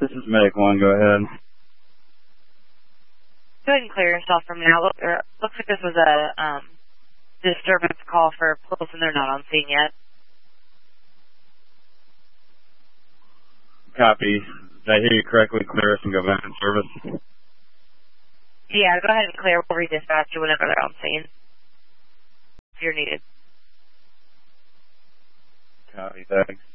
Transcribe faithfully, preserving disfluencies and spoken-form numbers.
This is Medic One. Go ahead. Go ahead and clear yourself from now. Look, er, looks like this was a um, disturbance call for Pulse, and they're not on scene yet. Copy. Did I hear you correctly? Clear us and go back in service. Yeah, go ahead and clear. We'll redispatch you whenever they're on scene. If you're needed. Copy. Thanks.